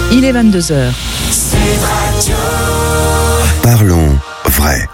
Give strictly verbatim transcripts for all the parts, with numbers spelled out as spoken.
Il est vingt-deux heures. Parlons vrai.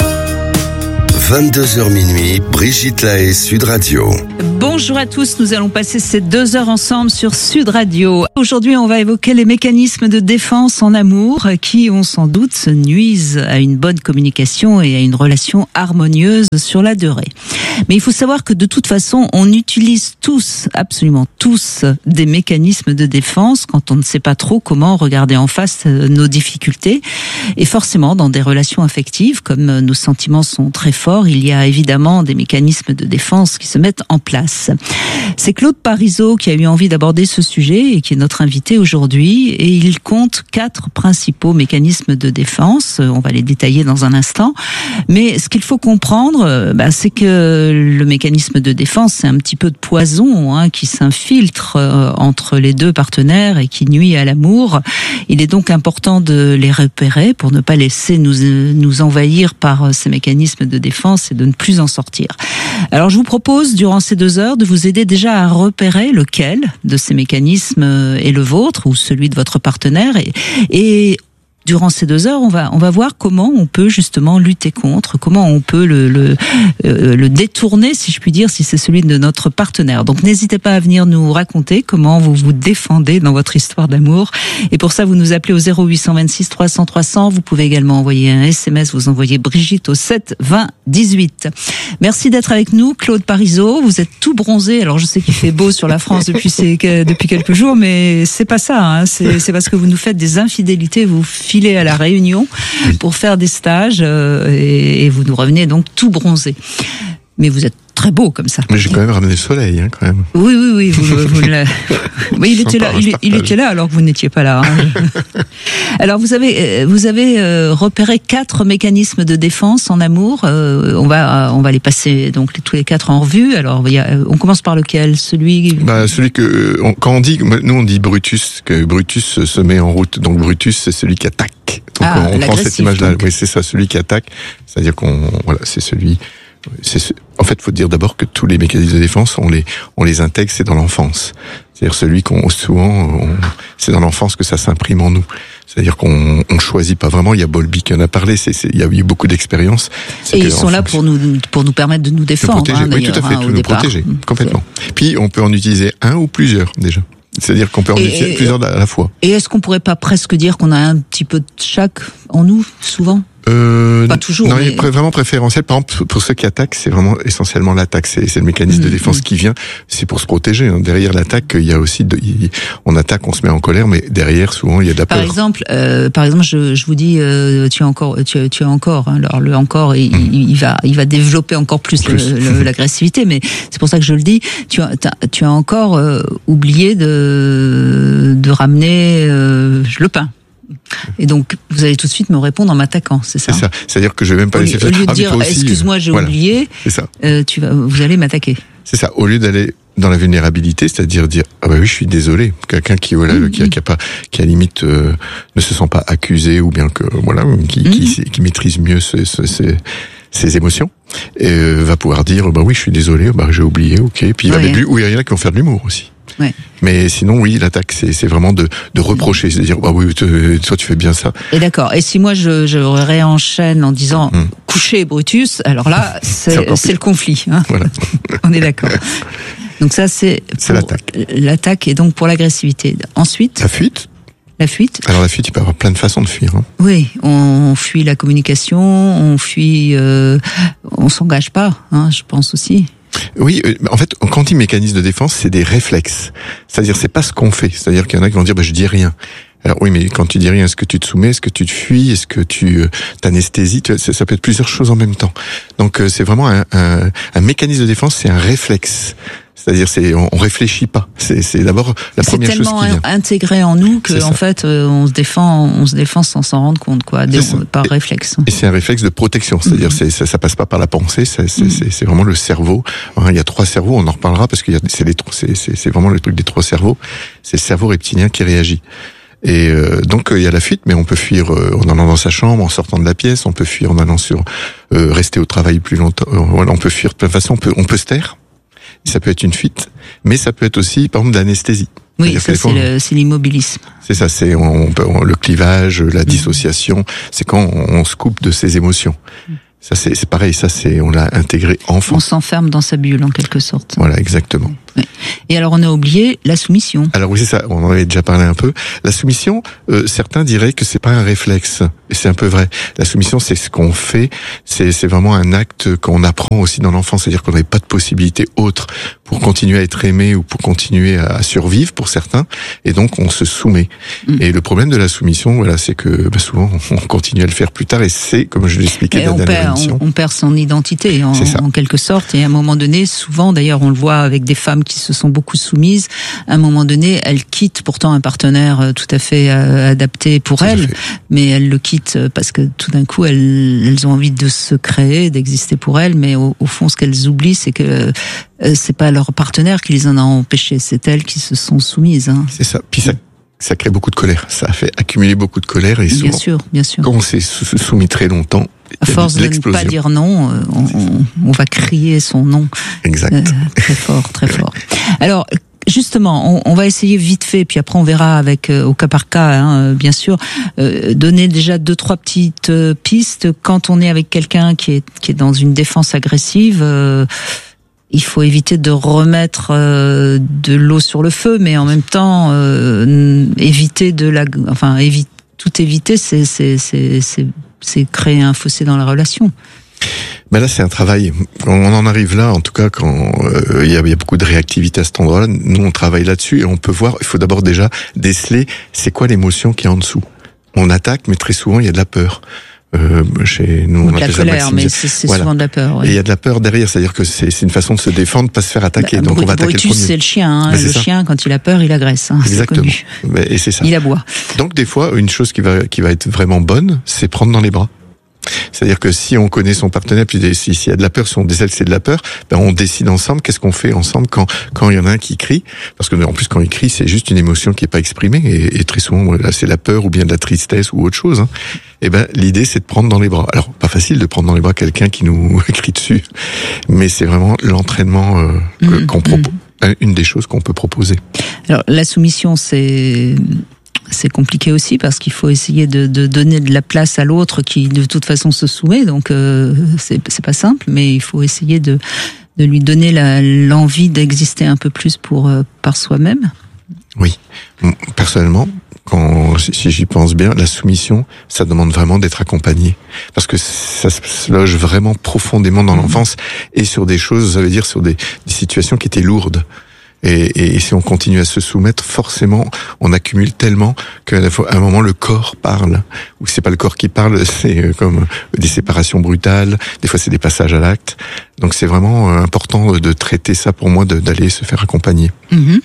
vingt-deux heures minuit, Brigitte Lahaie, Sud Radio. Bonjour à tous, nous allons passer ces deux heures ensemble sur Sud Radio. Aujourd'hui, on va évoquer les mécanismes de défense en amour qui, on s'en doute, nuisent à une bonne communication et à une relation harmonieuse sur la durée. Mais il faut savoir que de toute façon, on utilise tous, absolument tous, des mécanismes de défense quand on ne sait pas trop comment regarder en face nos difficultés. Et forcément, dans des relations affectives, comme nos sentiments sont très forts, il y a évidemment des mécanismes de défense qui se mettent en place. C'est Claude Parisot qui a eu envie d'aborder ce sujet et qui est notre invité aujourd'hui. Et il compte quatre principaux mécanismes de défense. On va les détailler dans un instant. Mais ce qu'il faut comprendre, bah, c'est que le mécanisme de défense, c'est un petit peu de poison hein, qui s'infiltre euh, entre les deux partenaires et qui nuit à l'amour. Il est donc important de les repérer pour ne pas laisser nous, nous envahir par ces mécanismes de défense et de ne plus en sortir. Alors je vous propose, durant ces deux heures, de vous aider déjà à repérer lequel de ces mécanismes est le vôtre ou celui de votre partenaire et, et durant ces deux heures, on va on va voir comment on peut justement lutter contre, comment on peut le le, euh, le détourner, si je puis dire, si c'est celui de notre partenaire. Donc n'hésitez pas à venir nous raconter comment vous vous défendez dans votre histoire d'amour. Et pour ça, vous nous appelez au zéro huit cent vingt-six trois cents trois cents. Vous pouvez également envoyer un S M S. Vous envoyez Brigitte au sept vingt dix-huit. Merci d'être avec nous, Claude Parisot. Vous êtes tout bronzé. Alors je sais qu'il fait beau sur la France depuis ces, depuis quelques jours, mais c'est pas ça. Hein. C'est, c'est parce que vous nous faites des infidélités. Vous filez à la Réunion pour faire des stages euh, et, et vous nous revenez donc tout bronzé. Mais vous êtes très beau comme ça. Mais j'ai quand même ramené le soleil, hein, quand même. Oui, oui, oui. Vous, vous l'a... oui il était là. Il, il était là alors que vous n'étiez pas là. Hein. Alors vous avez, vous avez euh, repéré quatre mécanismes de défense en amour. Euh, on va, on va les passer donc les, tous les quatre en revue. Alors il y a, on commence par lequel, celui. Bah celui que on, quand on dit, nous on dit Brutus, que Brutus se met en route. Donc Brutus c'est celui qui attaque. Donc ah, on prend cette image-là. Donc. Oui, c'est ça, celui qui attaque. C'est-à-dire qu'on, voilà, c'est celui. C'est, en fait, faut dire d'abord que tous les mécanismes de défense, on les, on les intègre, c'est dans l'enfance. C'est-à-dire celui qu'on, souvent, on, c'est dans l'enfance que ça s'imprime en nous. C'est-à-dire qu'on, on choisit pas vraiment. Il y a Bowlby qui en a parlé. C'est, c'est, il y a eu beaucoup d'expériences. Et ils sont là pour nous, pour nous permettre de nous défendre. De protéger. Hein, oui, tout à fait, hein, tout nous départ. protéger, complètement. Puis on peut en utiliser un ou plusieurs déjà. C'est-à-dire qu'on peut en et, utiliser et, plusieurs à la fois. Et est-ce qu'on pourrait pas presque dire qu'on a un petit peu de chaque en nous, souvent? Euh, pas toujours. Non, mais... il est vraiment préférentiel. Par exemple, pour ceux qui attaquent, c'est vraiment essentiellement l'attaque. C'est, c'est le mécanisme mmh, de défense mmh. qui vient. C'est pour se protéger. Hein. Derrière l'attaque, il y a aussi, de, il, on attaque, on se met en colère, mais derrière, souvent, il y a de la par peur. Exemple, euh, par exemple, je, je vous dis, euh, tu as encore, tu, tu as encore. Hein, alors le encore, il, mmh. il, il va, il va développer encore plus, plus. Le, le, l'agressivité. Mais c'est pour ça que je le dis. Tu as, tu as encore euh, oublié de, de ramener euh, le pain. Et donc, vous allez tout de suite me répondre en m'attaquant, c'est ça? C'est ça. C'est-à-dire que je vais même pas laisser faire. Au lieu de ah, dire, aussi, excuse-moi, j'ai voilà. oublié. C'est ça. Euh, tu vas, vous allez m'attaquer. C'est ça. Au lieu d'aller dans la vulnérabilité, c'est-à-dire dire ah bah oui, je suis désolé. Quelqu'un qui voilà, mmh, qui, a, qui a pas, qui à limite euh, ne se sent pas accusé ou bien que voilà, qui, mmh. qui, qui maîtrise mieux ses, ses, ses émotions, et euh, va pouvoir dire bah oui, je suis désolé, bah j'ai oublié, ok. Puis il va ouais. mettre, ou il y en a qui vont faire de l'humour aussi. Ouais. Mais sinon, oui, l'attaque, c'est, c'est vraiment de, de reprocher, c'est de dire, ah oui, toi, tu fais bien ça. Et d'accord. Et si moi, je, je réenchaîne en disant, hum. coucher, Brutus, alors là, c'est, c'est, c'est le conflit. Hein. Voilà. On est d'accord. Donc ça, c'est, c'est l'attaque. L'attaque est donc pour l'agressivité. Ensuite. La fuite. La fuite. Alors la fuite, il peut y avoir plein de façons de fuir. Hein. Oui, on fuit la communication, on fuit, euh, on s'engage pas, hein, je pense aussi. Oui, en fait, quand on dit mécanisme de défense, c'est des réflexes. C'est-à-dire, c'est pas ce qu'on fait. C'est-à-dire qu'il y en a qui vont dire, bah, je dis rien. Alors oui, mais quand tu dis rien, est-ce que tu te soumets, est-ce que tu te fuis, est-ce que tu euh, t'anesthésies, tu, ça, ça peut être plusieurs choses en même temps. Donc euh, c'est vraiment un, un, un mécanisme de défense, c'est un réflexe. C'est-à-dire, c'est on, on réfléchit pas. C'est, c'est d'abord la c'est première chose qui vient. C'est tellement intégré en nous que en fait, euh, on se défend, on se défend sans s'en rendre compte, quoi, des, par et, réflexe. Et c'est un réflexe de protection. C'est-à-dire, mm-hmm. c'est, ça, ça passe pas par la pensée. C'est, c'est, mm-hmm. c'est, c'est vraiment le cerveau. Hein, il y a trois cerveaux. On en reparlera parce qu'il y a, c'est, les, c'est, c'est, c'est vraiment le truc des trois cerveaux. C'est le cerveau reptilien qui réagit. Et euh, donc il y a la fuite, mais on peut fuir euh, en allant dans sa chambre, en sortant de la pièce, on peut fuir en allant sur euh, rester au travail plus longtemps. Euh, voilà, on peut fuir de plein de façons. On peut, on peut se taire. Ça peut être une fuite, mais ça peut être aussi, par exemple, de l'anesthésie. Oui, ça c'est, le, c'est l'immobilisme. C'est ça, c'est on, on, le clivage, la dissociation, c'est quand on, on se coupe de ses émotions. Ça c'est, c'est pareil, ça c'est on l'a intégré enfant. On s'enferme dans sa bulle en quelque sorte. Voilà, exactement. Oui. Et alors on a oublié la soumission. Alors oui, c'est ça, on en avait déjà parlé un peu. La soumission, euh, certains diraient que c'est pas un réflexe, et c'est un peu vrai. La soumission, c'est ce qu'on fait, c'est, c'est vraiment un acte qu'on apprend aussi dans l'enfance, c'est-à-dire qu'on n'avait pas de possibilité autre pour continuer à être aimé ou pour continuer à survivre pour certains, et donc on se soumet. Mmh. Et le problème de la soumission, voilà, c'est que bah, souvent on continue à le faire plus tard, et c'est, comme je l'expliquais dans la dernière émission, on, on perd son identité en, en quelque sorte, et à un moment donné, souvent d'ailleurs on le voit avec des femmes qui se sont beaucoup soumises, à un moment donné, elles quittent pourtant un partenaire tout à fait euh, adapté pour tout elles, mais elles le quittent parce que tout d'un coup, elles, elles ont envie de se créer, d'exister pour elles, mais au, au fond, ce qu'elles oublient, c'est que euh, c'est pas leur partenaire qui les en a empêchées, c'est elles qui se sont soumises. Hein. C'est ça. Puis ça, ça crée beaucoup de colère. Ça a fait accumuler beaucoup de colère, et souvent, bien sûr, bien sûr. Quand on s'est soumis très longtemps, à force de, de ne pas dire non, on, on, on va crier son nom. Exact. Euh, très fort, très fort. Alors, justement, on, on va essayer vite fait, puis après on verra avec euh, au cas par cas, hein, bien sûr, euh, donner déjà deux trois petites euh, pistes quand on est avec quelqu'un qui est qui est dans une défense agressive. Euh, il faut éviter de remettre euh, de l'eau sur le feu, mais en même temps euh, éviter de la, enfin éviter tout éviter, c'est c'est c'est c'est c'est créer un fossé dans la relation. Ben là, c'est un travail. On en arrive là, en tout cas, quand euh, il y, a, il y a beaucoup de réactivité à cet endroit-là. Nous, on travaille là-dessus, et on peut voir. Il faut d'abord déjà déceler c'est quoi l'émotion qui est en dessous. On attaque, mais très souvent il y a de la peur. Euh, chez nous, Ou on de la colère, mais c'est, c'est voilà. souvent de la peur. Oui. Et il y a de la peur derrière, c'est-à-dire que c'est, c'est une façon de se défendre, de pas se faire attaquer. Bah, donc on va attaquer Brutus, le premier. C'est le chien. Hein. Le ça. chien, quand il a peur, il agresse. Hein. Exactement. C'est connu. Et c'est ça. Il aboie. Donc des fois, une chose qui va qui va être vraiment bonne, c'est prendre dans les bras. C'est-à-dire que si on connaît son partenaire, puis si, s'il y a de la peur, si on décèle c'est de la peur, ben on décide ensemble qu'est-ce qu'on fait ensemble quand quand il y en a un qui crie, parce que en plus quand il crie c'est juste une émotion qui est pas exprimée, et, et très souvent là c'est la peur ou bien de la tristesse ou autre chose. Hein. Et ben l'idée c'est de prendre dans les bras. Alors pas facile de prendre dans les bras quelqu'un qui nous crie dessus, mais c'est vraiment l'entraînement euh, mmh, qu'on propose, mmh. une des choses qu'on peut proposer. Alors la soumission c'est c'est compliqué aussi parce qu'il faut essayer de, de donner de la place à l'autre qui de toute façon se soumet, donc euh, c'est, c'est pas simple, mais il faut essayer de, de lui donner la, l'envie d'exister un peu plus pour euh, par soi-même. Oui, personnellement, quand si j'y pense bien, la soumission, ça demande vraiment d'être accompagné, parce que ça se loge vraiment profondément dans l'enfance et sur des choses, ça veut dire sur des, des situations qui étaient lourdes. Et, et si on continue à se soumettre, forcément, on accumule tellement qu'à un moment, le corps parle. Ou c'est pas le corps qui parle, c'est comme des séparations brutales. Des fois, c'est des passages à l'acte. Donc, c'est vraiment important de traiter ça pour moi, de, d'aller se faire accompagner. Mmh.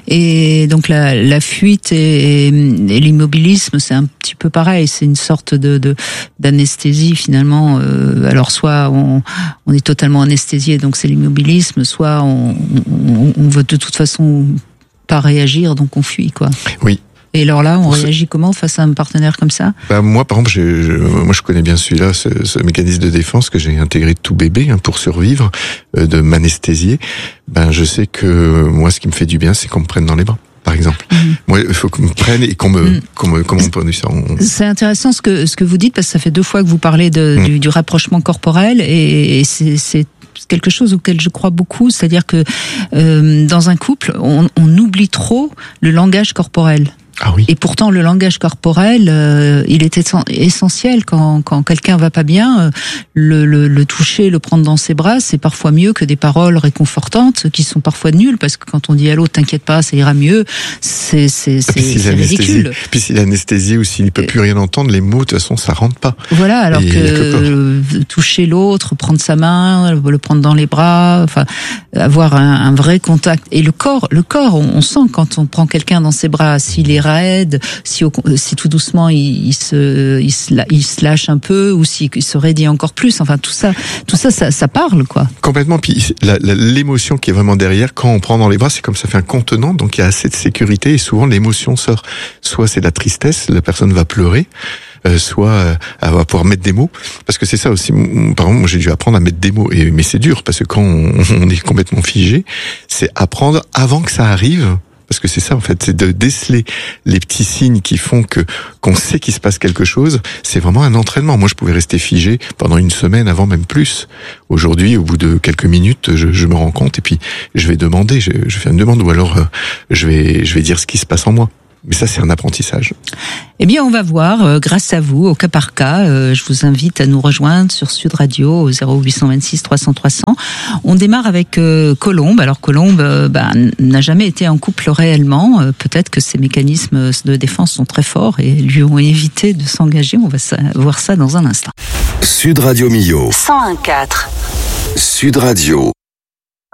Et donc, la, la fuite et, et l'immobilisme, c'est un petit peu pareil. C'est une sorte de, de d'anesthésie finalement. Euh, alors, soit on, on est totalement anesthésié, donc c'est l'immobilisme, soit on, on, on veut de toute façon pas réagir, donc on fuit, quoi. Oui. Et alors là, on Pour réagit ce... comment face à un partenaire comme ça? Bah moi, par exemple, je, je, moi je connais bien celui-là, ce, ce mécanisme de défense que j'ai intégré tout bébé hein, pour survivre, euh, de m'anesthésier. Ben je sais que moi, ce qui me fait du bien, c'est qu'on me prenne dans les bras. Par exemple, mmh. moi, il faut qu'on me prenne et qu'on me, mmh. qu'on me, comment on peut ça. On... C'est intéressant ce que ce que vous dites parce que ça fait deux fois que vous parlez de, mmh. du, du rapprochement corporel et, et c'est, c'est quelque chose auquel je crois beaucoup, c'est-à-dire que euh, dans un couple, on, on oublie trop le langage corporel. Ah oui. Et pourtant, le langage corporel, euh, il est essentiel quand, quand quelqu'un va pas bien. Euh, le, le, le toucher, le prendre dans ses bras, c'est parfois mieux que des paroles réconfortantes qui sont parfois nulles parce que quand on dit à l'autre t'inquiète pas, ça ira mieux, c'est c'est c'est, si c'est ridicule. Puis s'il est anesthésié ou s'il peut plus rien entendre, les mots de toute façon ça rentre pas. Voilà, alors et que, que toucher l'autre, prendre sa main, le prendre dans les bras, enfin avoir un, un vrai contact. Et le corps, le corps, on, on sent quand on prend quelqu'un dans ses bras, s'il est raide, si, si tout doucement il, il, se, il, se, il se lâche un peu ou s'il se raidit encore plus. Enfin tout ça, tout ça, ça, ça parle quoi. Complètement. Puis la, la, l'émotion qui est vraiment derrière, quand on prend dans les bras, c'est comme ça fait un contenant, donc il y a assez de sécurité et souvent l'émotion sort. Soit c'est de la tristesse, la personne va pleurer. Euh, soit euh, elle va pouvoir mettre des mots, parce que c'est ça aussi. Par exemple, moi j'ai dû apprendre à mettre des mots, et mais c'est dur parce que quand on, on est complètement figé, c'est apprendre avant que ça arrive. parce que c'est ça en fait, c'est de déceler les petits signes qui font que qu'on sait qu'il se passe quelque chose. C'est vraiment un entraînement. Moi, je pouvais rester figé pendant une semaine, avant même plus. Aujourd'hui, au bout de quelques minutes, je, je me rends compte et puis je vais demander, je, je fais une demande ou alors euh, je vais je vais dire ce qui se passe en moi. Mais ça, c'est un apprentissage. Eh bien, on va voir, euh, grâce à vous, au cas par cas. Euh, je vous invite à nous rejoindre sur Sud Radio au zéro huit cent vingt-six trois cents trois cents. On démarre avec euh, Colombe. Alors, Colombe euh, bah, n'a jamais été en couple réellement. Euh, peut-être que ses mécanismes de défense sont très forts et lui ont évité de s'engager. On va sa- voir ça dans un instant. Sud Radio Millau. cent un virgule quatre. Sud Radio.